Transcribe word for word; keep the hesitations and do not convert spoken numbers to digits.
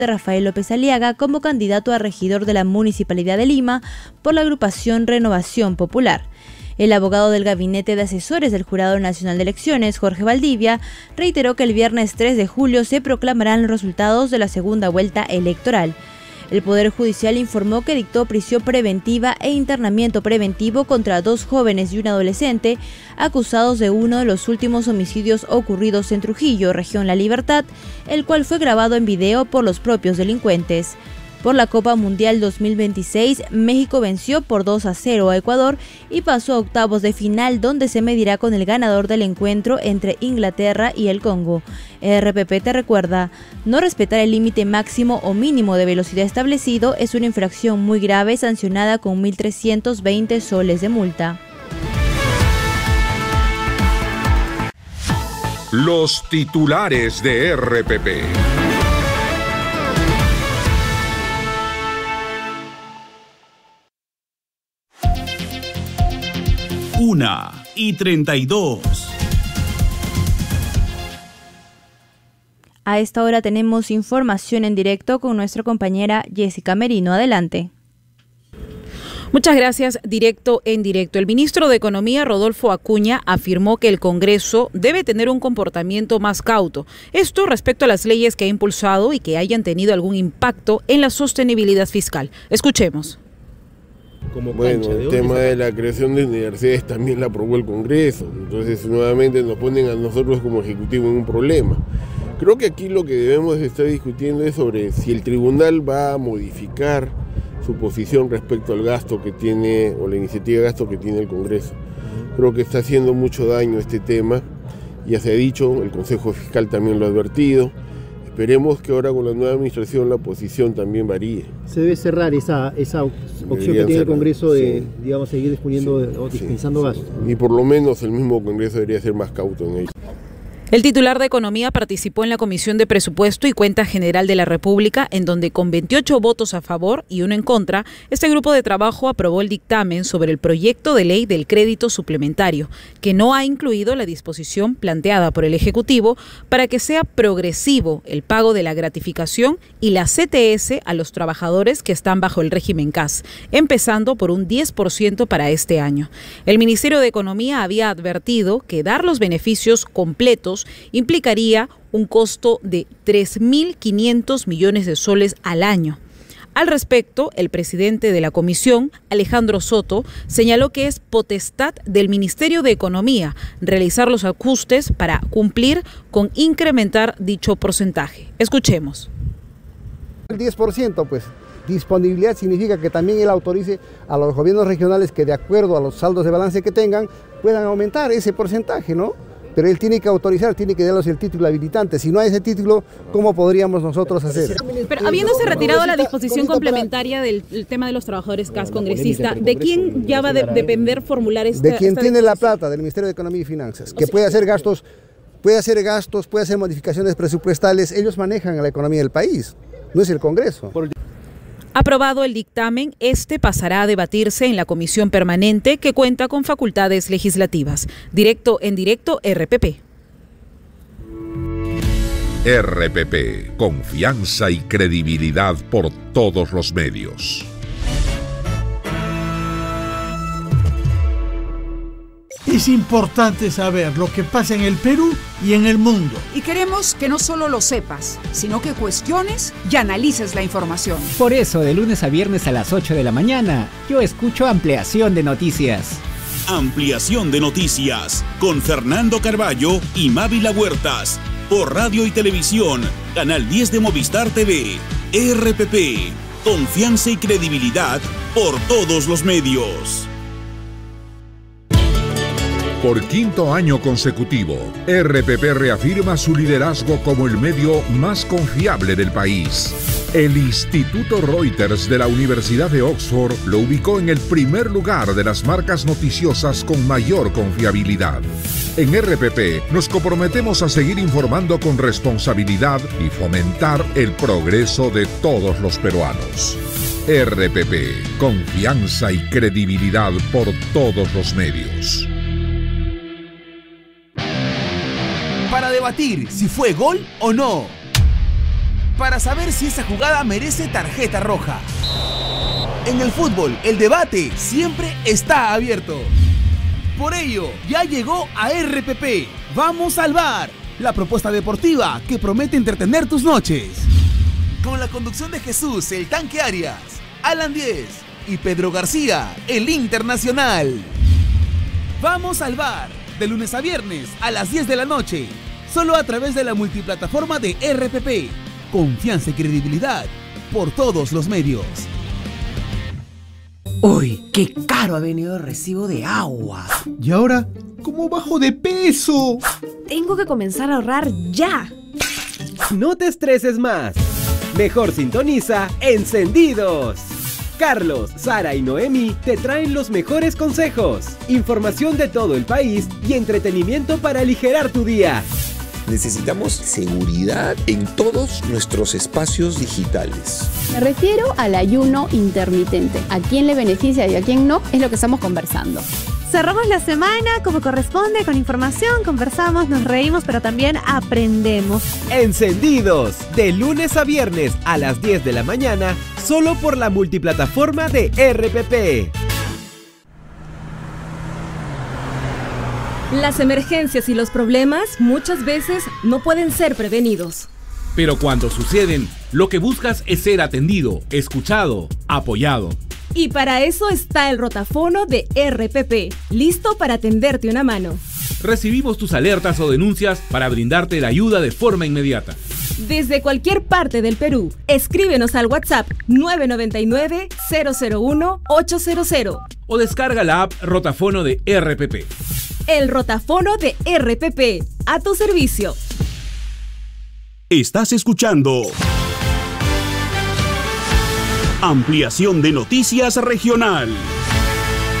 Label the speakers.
Speaker 1: de Rafael López Aliaga como candidato a regidor de la Municipalidad de Lima por la agrupación Renovación Popular. El abogado del Gabinete de Asesores del Jurado Nacional de Elecciones, Jorge Valdivia, reiteró que el viernes tres de julio se proclamarán los resultados de la segunda vuelta electoral. El Poder Judicial informó que dictó prisión preventiva e internamiento preventivo contra dos jóvenes y un adolescente acusados de uno de los últimos homicidios ocurridos en Trujillo, región La Libertad, el cual fue grabado en video por los propios delincuentes. Por la Copa Mundial dos mil veintiséis, México venció por dos a cero a Ecuador y pasó a octavos de final, donde se medirá con el ganador del encuentro entre Inglaterra y el Congo. R P P te recuerda, no respetar el límite máximo o mínimo de velocidad establecido es una infracción muy grave sancionada con mil trescientos veinte soles de multa.
Speaker 2: Los titulares de R P P.
Speaker 3: Una y treinta y dos.
Speaker 1: A esta hora tenemos información en directo con nuestra compañera Jessica Merino. Adelante.
Speaker 4: Muchas gracias. Directo en directo. El ministro de Economía, Rodolfo Acuña, afirmó que el Congreso debe tener un comportamiento más cauto. Esto respecto a las leyes que ha impulsado y que hayan tenido algún impacto en la sostenibilidad fiscal. Escuchemos.
Speaker 5: Como bueno, el tema de la creación de universidades también la aprobó el Congreso, entonces nuevamente nos ponen a nosotros como Ejecutivo en un problema. Creo que aquí lo que debemos estar discutiendo es sobre si el tribunal va a modificar su posición respecto al gasto que tiene, o la iniciativa de gasto que tiene el Congreso. Creo que está haciendo mucho daño este tema, ya se ha dicho, el Consejo Fiscal también lo ha advertido. Esperemos que ahora con la nueva administración la posición también varíe.
Speaker 6: Se debe cerrar esa, esa opción Deberían que tiene cerrar. El Congreso de, sí. digamos, seguir disponiendo sí, o dispensando sí, gastos.
Speaker 5: Sí. Y por lo menos el mismo Congreso debería ser más cauto en ello.
Speaker 4: El titular de Economía participó en la Comisión de Presupuesto y Cuenta General de la República, en donde con veintiocho votos a favor y uno en contra, este grupo de trabajo aprobó el dictamen sobre el proyecto de ley del crédito suplementario, que no ha incluido la disposición planteada por el Ejecutivo para que sea progresivo el pago de la gratificación y la C T S a los trabajadores que están bajo el régimen C A S, empezando por un diez por ciento para este año. El Ministerio de Economía había advertido que dar los beneficios completos implicaría un costo de tres mil quinientos millones de soles al año. Al respecto, el presidente de la comisión, Alejandro Soto, señaló que es potestad del Ministerio de Economía realizar los ajustes para cumplir con incrementar dicho porcentaje. Escuchemos.
Speaker 6: El diez por ciento, pues, disponibilidad significa que también él autorice a los gobiernos regionales que, de acuerdo a los saldos de balance que tengan, puedan aumentar ese porcentaje, ¿no? Pero él tiene que autorizar, tiene que darnos el título habilitante. Si no hay ese título, ¿cómo podríamos nosotros hacer?
Speaker 4: Pero habiéndose retirado la disposición complementaria del tema de los trabajadores C A S congresista, ¿de quién ya va a de, depender formular esta?
Speaker 6: De quien tiene la plata, del Ministerio de Economía y Finanzas, que puede hacer gastos, puede hacer gastos, puede hacer modificaciones presupuestales. Ellos manejan la economía del país, no es el Congreso.
Speaker 4: Aprobado el dictamen, este pasará a debatirse en la comisión permanente que cuenta con facultades legislativas. Directo en directo, R P P.
Speaker 2: R P P, confianza y credibilidad por todos los medios.
Speaker 7: Es importante saber lo que pasa en el Perú y en el mundo.
Speaker 8: Y queremos que no solo lo sepas, sino que cuestiones y analices la información.
Speaker 9: Por eso, de lunes a viernes a las ocho de la mañana, yo escucho Ampliación de Noticias.
Speaker 3: Ampliación de Noticias, con Fernando Carballo y Mávila Huertas, por radio y televisión, Canal diez de Movistar T V, R P P, confianza y credibilidad por todos los medios.
Speaker 2: Por quinto año consecutivo, R P P reafirma su liderazgo como el medio más confiable del país. El Instituto Reuters de la Universidad de Oxford lo ubicó en el primer lugar de las marcas noticiosas con mayor confiabilidad. En R P P nos comprometemos a seguir informando con responsabilidad y fomentar el progreso de todos los peruanos. R P P, confianza y credibilidad por todos los medios.
Speaker 10: Para debatir si fue gol o no. para saber si esa jugada merece tarjeta roja. En el fútbol, el debate siempre está abierto. Por ello, ya llegó a R P P. Vamos al V A R, la propuesta deportiva que promete entretener tus noches. Con la conducción de Jesús, el Tanque Arias, Alan Diez y Pedro García, el Internacional. Vamos al V A R, de lunes a viernes a las diez de la noche, solo a través de la multiplataforma de R P P. Confianza y credibilidad por todos los medios.
Speaker 11: Uy, qué caro ha venido el recibo de agua.
Speaker 7: ¿Y ahora cómo bajo de peso?
Speaker 12: Tengo que comenzar a ahorrar ya.
Speaker 13: No te estreses más. Mejor sintoniza Encendidos. Carlos, Sara y Noemi te traen los mejores consejos, información de todo el país y entretenimiento para aligerar tu día.
Speaker 14: Necesitamos seguridad en todos nuestros espacios digitales.
Speaker 15: Me refiero al ayuno intermitente. ¿A quién le beneficia y a quién no? Es lo que estamos conversando.
Speaker 1: Cerramos la semana como corresponde, con información, conversamos, nos reímos, pero también aprendemos.
Speaker 13: Encendidos, de lunes a viernes a las diez de la mañana, solo por la multiplataforma de R P P.
Speaker 16: Las emergencias y los problemas muchas veces no pueden ser prevenidos.
Speaker 17: Pero cuando suceden, lo que buscas es ser atendido, escuchado, apoyado.
Speaker 16: Y para eso está el rotafono de R P P, listo para tenderte una mano.
Speaker 17: Recibimos tus alertas o denuncias para brindarte la ayuda de forma inmediata.
Speaker 16: Desde cualquier parte del Perú, escríbenos al WhatsApp nueve nueve nueve, cero cero uno, ocho cero cero.
Speaker 17: O descarga la app Rotafono de R P P.
Speaker 16: El rotafono de R P P, a tu servicio.
Speaker 3: Estás escuchando Ampliación de Noticias Regional.